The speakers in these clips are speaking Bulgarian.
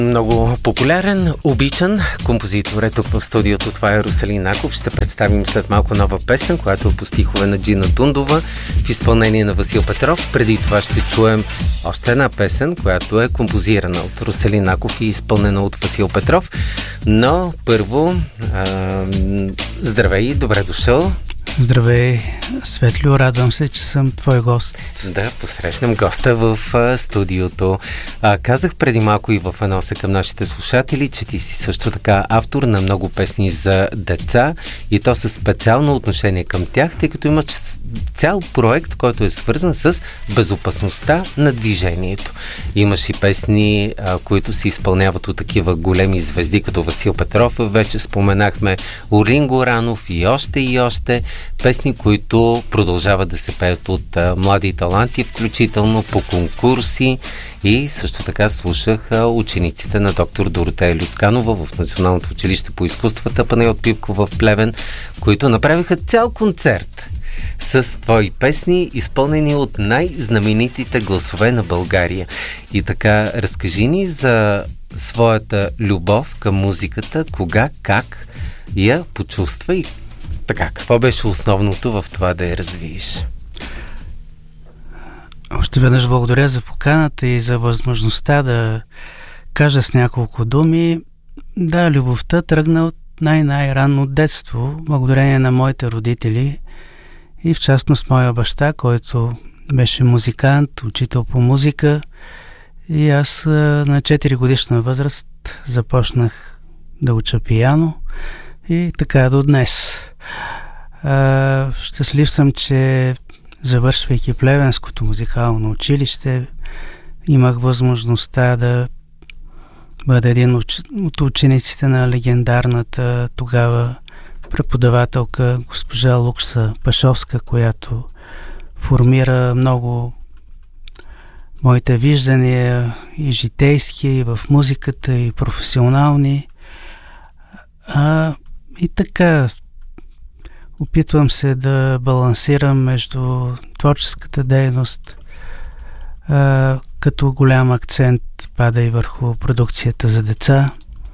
Много популярен, обичан композитор е тук в студиото. Това е Руселин Аков. Ще представим след малко нова песен, която е по стихове на Джина Дундова в изпълнение на Васил Петров. Преди това ще чуем още една песен, която е композирана от Руселин Аков и изпълнена от Васил Петров. Но първо, здравей, добре дошъл. Здравей, Светлио, радвам се, че съм твой гост. Да, посрещнем госта в студиото. Казах преди малко и в аноса към нашите слушатели, че ти си също така автор на много песни за деца и то със специално отношение към тях, тъй като имаш цял проект, който е свързан с безопасността на движението. Имаш и песни, които се изпълняват от такива големи звезди, като Васил Петров, вече споменахме Орин Горанов и още. Песни, които продължават да се пеят от млади таланти, включително по конкурси, и също така слушах учениците на доктор Доротея Люцканова в Националното училище по изкуствата Панайот Пипков в Плевен, които направиха цял концерт с твои песни, изпълнени от най-знаменитите гласове на България. И така, разкажи ни за своята любов към музиката, кога, как я почувства и така, какво беше основното в това да я развиеш? Още веднъж благодаря за поканата и за възможността да кажа с няколко думи. Да, любовта тръгна от най-ранно детство, благодарение на моите родители и в частност моя баща, който беше музикант, учител по музика, и аз на 4 годишна възраст започнах да уча пиано и така до днес. Щастлив съм, че завършвайки Плевенското музикално училище, имах възможността да бъда един от учениците на легендарната тогава преподавателка госпожа Лукса Пашовска, която формира много моите виждания и житейски, и в музиката, и професионални. И така, опитвам се да балансирам между творческата дейност, като голям акцент пада и върху продукцията за деца.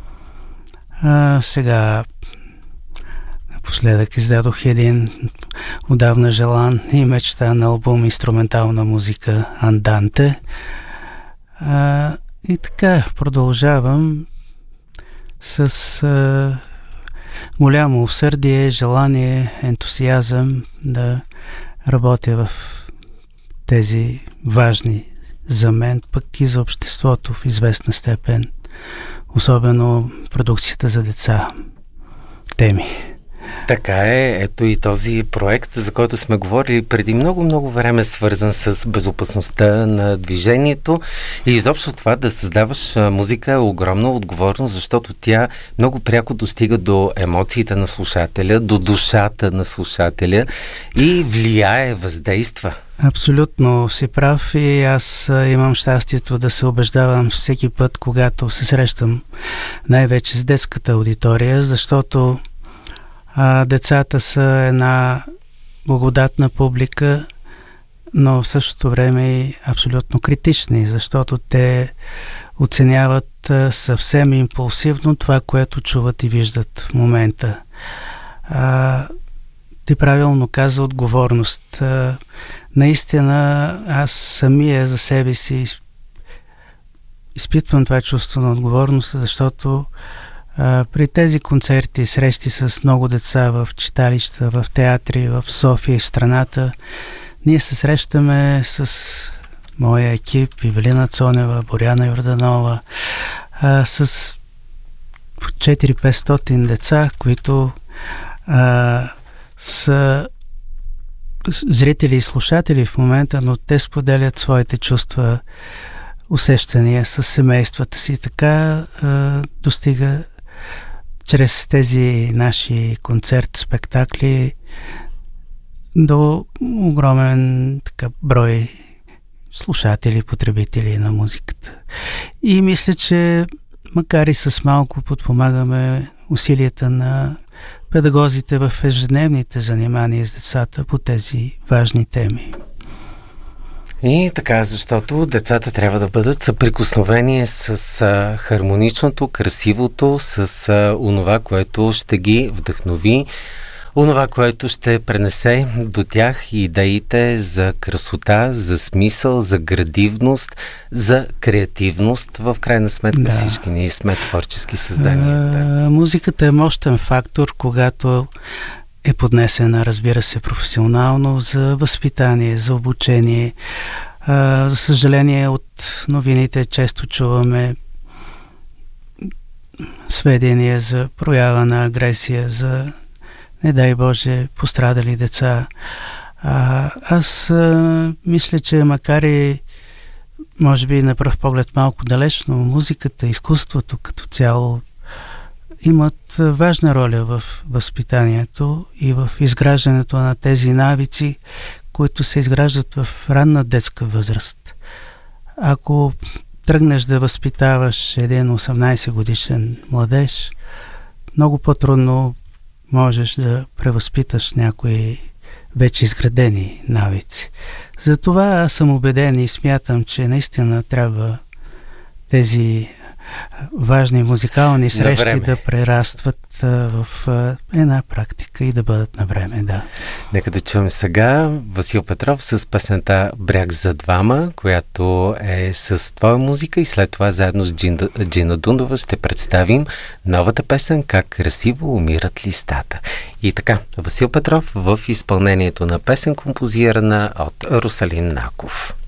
Сега напоследък издадох един отдавна желан и мечтан албум инструментална музика Анданте. И така продължавам с голямо усърдие, желание, ентусиазъм да работя в тези важни за мен, пък и за обществото в известна степен, особено продукцията за деца теми. Така е, ето и този проект, за който сме говорили преди много време, свързан с безопасността на движението и изобщо това да създаваш музика е огромна отговорност, защото тя много пряко достига до емоциите на слушателя, до душата на слушателя и влияе, въздейства. Абсолютно си прав и аз имам щастието да се убеждавам всеки път, когато се срещам най-вече с детската аудитория, защото децата са една благодатна публика, но в същото време и абсолютно критични, защото те оценяват съвсем импулсивно това, което чуват и виждат в момента. Ти правилно каза отговорност. Наистина аз самия за себе си изпитвам това чувство на отговорност, защото при тези концерти, срещи с много деца в читалища, в театри, в София и в страната, ние се срещаме с моя екип, Ивелина Цонева, Боряна Йорданова, с 400-500 деца, които са зрители и слушатели в момента, но те споделят своите чувства, усещания с семействата си. Така достига чрез тези наши концерт-спектакли до огромен брой слушатели, потребители на музиката. И мисля, че макар и с малко подпомагаме усилията на педагозите в ежедневните занимания с децата по тези важни теми. И така, защото децата трябва да бъдат съприкосновени с хармоничното, красивото, с онова, което ще ги вдъхнови, онова, което ще пренесе до тях идеите за красота, за смисъл, за градивност, за креативност. В крайна сметка всички ние сме творчески създания. Музиката е мощен фактор, когато е поднесена, разбира се, професионално за възпитание, за обучение. За съжаление, от новините често чуваме сведения за проява на агресия, за, не дай Боже, пострадали деца. Аз мисля, че макар и може би на пръв поглед малко далечно, музиката, изкуството като цяло имат важна роля в възпитанието и в изграждането на тези навици, които се изграждат в ранна детска възраст. Ако тръгнеш да възпитаваш един 18 годишен младеж, много по-трудно можеш да превъзпиташ някои вече изградени навици. Затова аз съм убеден и смятам, че наистина трябва тези важни музикални срещи да прерастват в една практика и да бъдат на време, да. Нека да чуем сега Васил Петров с песента "Бряг за двама", която е с твоя музика, и след това заедно с Джина Дундова ще представим новата песен "Как красиво умират листата". И така, Васил Петров в изпълнението на песен, композирана от Русалин Наков.